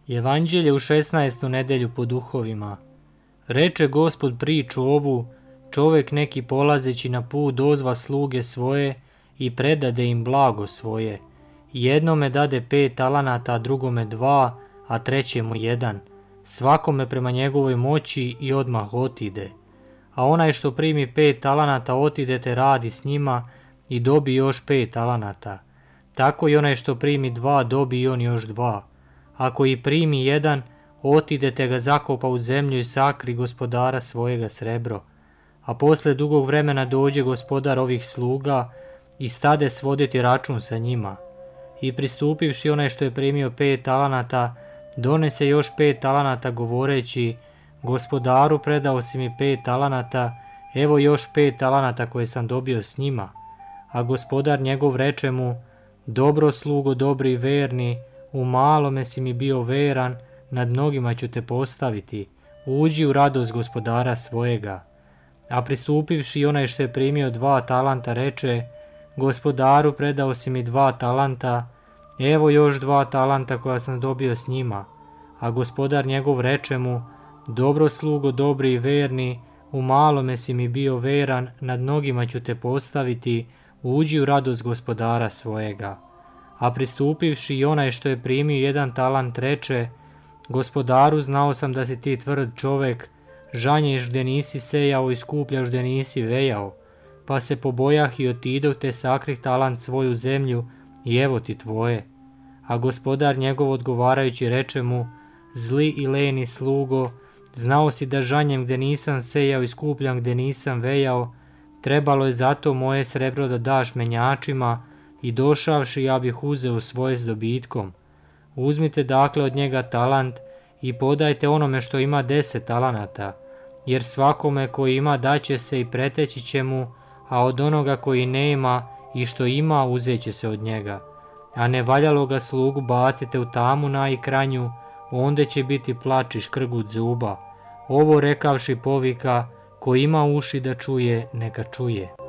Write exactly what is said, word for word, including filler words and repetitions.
Evanđelje u šesnaestu nedelju po duhovima. Reče Gospod priču ovu, čovek neki polazeći na put dozva sluge svoje i predade im blago svoje. Jednome dade pet talanata, a drugome dva, a trećemu jedan, svakome prema njegovoj moći i odmah otide. A onaj što primi pet talanata otide te radi s njima i dobi još pet talanata. Tako i onaj što primi dva dobi i on još dva. Ako i primi jedan, otidete ga zakopa u zemlju i sakri gospodara svojega srebro. A posle dugog vremena dođe gospodar ovih sluga i stade svoditi račun sa njima. I pristupivši onaj što je primio pet talanata, donese još pet talanata govoreći, gospodaru predao si mi pet talanata, evo još pet talanata koje sam dobio s njima. A gospodar njegov reče mu, dobro slugo, dobri i verni, u malome si mi bio veran, nad mnogima ću te postaviti, uđi u radost gospodara svojega. A pristupivši onaj što je primio dva talanta reče, gospodaru predao si mi dva talanta, evo još dva talanta koja sam dobio s njima. A gospodar njegov reče mu, dobro slugo, dobri i verni, u malome si mi bio veran, nad mnogima ću te postaviti, uđi u radost gospodara svojega. A pristupivši i onaj što je primio jedan talant reče, gospodaru znao sam da si ti tvrd čovek, žanješ gde nisi sejao i skupljaš gde nisi vejao, pa se pobojah i otidoh te sakrih talant svoju zemlju i evo ti tvoje. A gospodar njegov odgovarajući reče mu, zli i leni slugo, znao si da žanjem gde nisam sejao i skupljam gde nisam vejao, trebalo je zato moje srebro da daš menjačima, i došavši ja bih uzeo svoje s dobitkom. Uzmite dakle od njega talant i podajte onome što ima deset talanata, jer svakome koji ima daće se i preteći će mu, a od onoga koji nema i što ima uzet će se od njega. A nevaljalo ga slugu bacite u tamu najkranju, onda će biti plač i škrgut zuba. Ovo rekavši povika, ko ima uši da čuje, neka čuje.